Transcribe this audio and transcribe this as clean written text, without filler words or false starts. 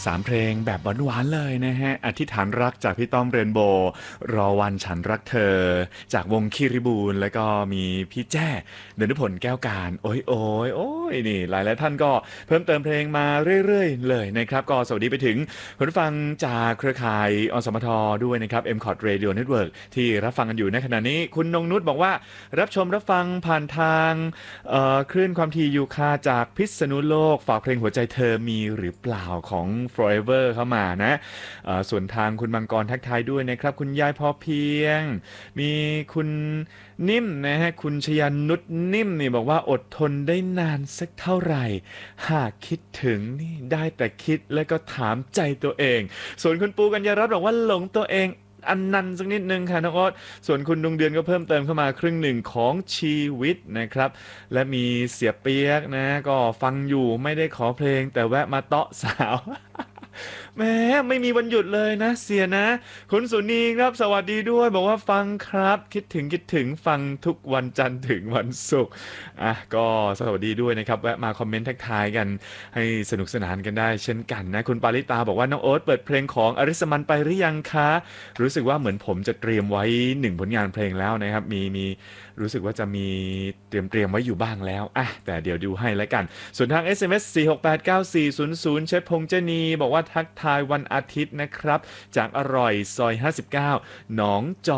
3เพลงแบบหวานๆเลยนะฮะอธิษฐานรักจากพี่ต้อมเรนโบว์รอวันฉันรักเธอจากวงคิริบูลแล้วก็มีพี่แจ้เดชพลแก้วการโอ้ยโอ้ยโอ้ยนี่หลายๆท่านก็เพิ่มเติมเพลงมาเรื่อยๆเลยนะครับก็สวัสดีไปถึงคุณผู้ฟังจากเครือข่ายอสมทด้วยนะครับ MCOT Radio Network ที่รับฟังกันอยู่ในขณะนี้คุณนงนุชบอกว่ารับชมรับฟังผ่านทางคลื่นความถี่ยูคาจากพิษณุโลกฝากเพลงหัวใจเธอมีหรือเปล่าของ Forever เข้ามานะส่วนทางคุณมังกรทักทายด้วยนะครับคุณยายพอเพียงมีคุณนิ่มนะฮะคุณชยานุชนิ่มนี่บอกว่าอดทนได้นานสักเท่าไหร่หากคิดถึงนี่ได้แต่คิดแล้วก็ถามใจตัวเองส่วนคุณปูกัญญารัตน์บอกว่าหลงตัวเองอันนันสักนิดนึงค่ะน้องโอ๊ตส่วนคุณดวงเดือนก็เพิ่มเติมเข้ามาครึ่งหนึ่งของชีวิตนะครับและมีเสียเปียกนะก็ฟังอยู่ไม่ได้ขอเพลงแต่แวะมาเตาะสาว แหม้ไม่มีวันหยุดเลยนะเสียนะคุณสุนีครับสวัสดีด้วยบอกว่าฟังครับคิดถึงฟังทุกวันจันทร์ถึงวันศุกร์ก็สวัสดีด้วยนะครับแวะมาคอมเมนต์ทักทายกันให้สนุกสนานกันได้เช่นกันนะคุณปาริตาบอกว่าน้องโอ๊ตเปิดเพลงของอริสมันไปหรือยังคะรู้สึกว่าเหมือนผมจะเตรียมไว้1ผลงานเพลงแล้วนะครับมีรู้สึกว่าจะมีเตรียมไว้อยู่บ้างแล้วแต่เดี๋ยวดูให้แล้วกันส่วนทาง SMS 4689400 เชฟพงษ์เจนีบอกว่าทักทายวันอาทิตย์นะครับจากอร่อยซอย59หนองจ